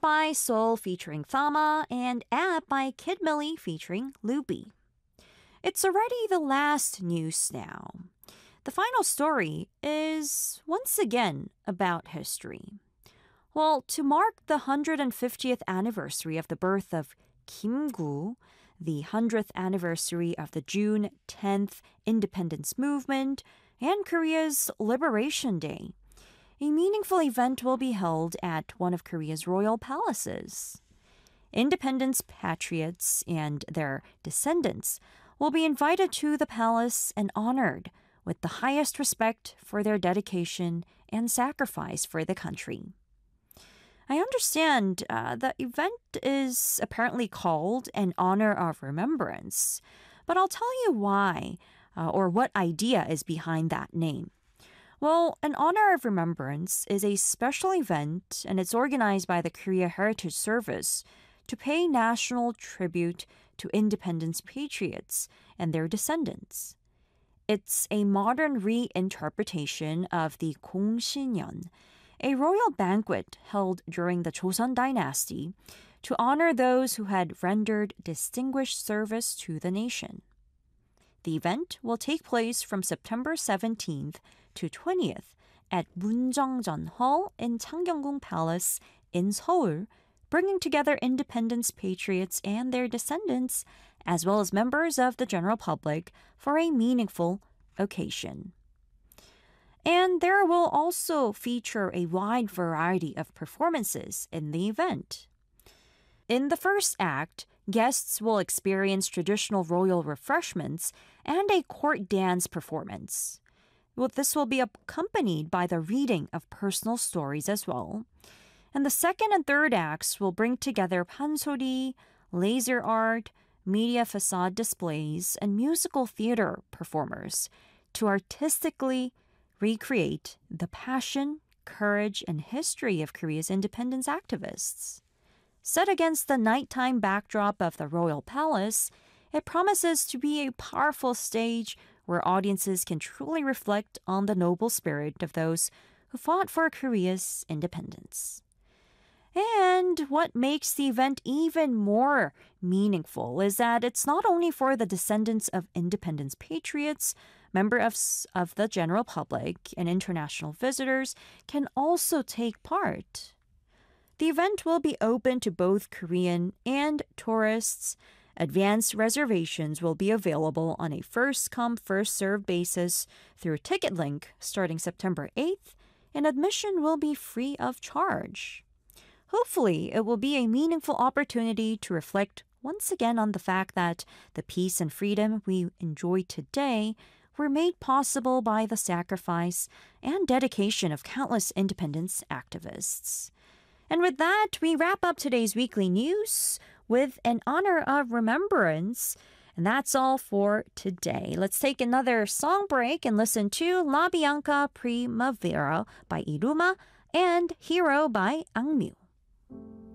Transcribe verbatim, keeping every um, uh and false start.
by Soul featuring Thama, and App by Kid Millie featuring Luby. It's already the last news now. The final story is once again about history. Well, to mark the one hundred fiftieth anniversary of the birth of Kim Gu, the one hundredth anniversary of the June tenth independence movement, and Korea's Liberation Day, a meaningful event will be held at one of Korea's royal palaces. Independence patriots and their descendants will be invited to the palace and honored with the highest respect for their dedication and sacrifice for the country. I understand uh, the event is apparently called an Honor of Remembrance, but I'll tell you why uh, or what idea is behind that name. Well, an Honor of Remembrance is a special event, and it's organized by the Korea Heritage Service to pay national tribute to independence patriots and their descendants. It's a modern reinterpretation of the Gongsinyeon, a royal banquet held during the Joseon dynasty to honor those who had rendered distinguished service to the nation. The event will take place from September seventeenth to twentieth at Munjeongjeon Hall in Changgyeonggung Palace in Seoul, bringing together independence patriots and their descendants, as well as members of the general public, for a meaningful occasion. And there will also feature a wide variety of performances in the event. In the first act, guests will experience traditional royal refreshments and a court dance performance. Well, this will be accompanied by the reading of personal stories as well. And the second and third acts will bring together pansori, laser art, media facade displays, and musical theater performers to artistically recreate the passion, courage, and history of Korea's independence activists. Set against the nighttime backdrop of the royal palace, it promises to be a powerful stage where audiences can truly reflect on the noble spirit of those who fought for Korea's independence. And what makes the event even more meaningful is that it's not only for the descendants of independence patriots, members of, of the general public, and international visitors can also take part. The event will be open to both Korean and tourists. Advanced reservations will be available on a first-come, first-served basis through a ticket link starting September eighth, and admission will be free of charge. Hopefully, it will be a meaningful opportunity to reflect once again on the fact that the peace and freedom we enjoy today were made possible by the sacrifice and dedication of countless independence activists. And with that, we wrap up today's weekly news with an honor of remembrance. And that's all for today. Let's take another song break and listen to La Bianca Primavera by Iruma and Hero by Angmyu.